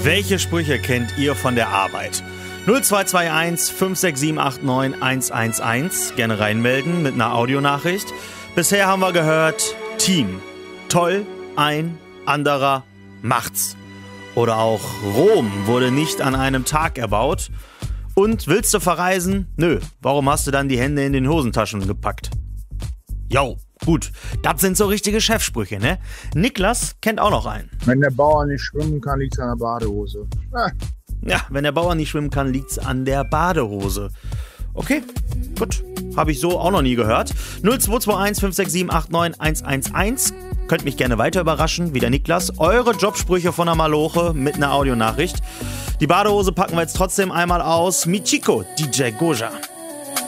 Welche Sprüche kennt ihr von der Arbeit? 0221 56789 111. Gerne reinmelden mit einer Audionachricht. Bisher haben wir gehört, Team. Toll, ein anderer macht's. Oder auch Rom wurde nicht an einem Tag erbaut. Und willst du verreisen? Nö. Warum hast du dann die Hände in den Hosentaschen gepackt? Jo, gut. Das sind so richtige Chefsprüche, ne? Niklas kennt auch noch einen. Wenn der Bauer nicht schwimmen kann, liegt's an der Badehose. Ja, wenn der Bauer nicht schwimmen kann, liegt's an der Badehose. Okay, gut. Habe ich so auch noch nie gehört. 0221 56789 111. Könnt mich gerne weiter überraschen, wie der Niklas. Eure Jobsprüche von der Maloche mit einer Audionachricht. Die Badehose packen wir jetzt trotzdem einmal aus. Michiko, DJ Goja.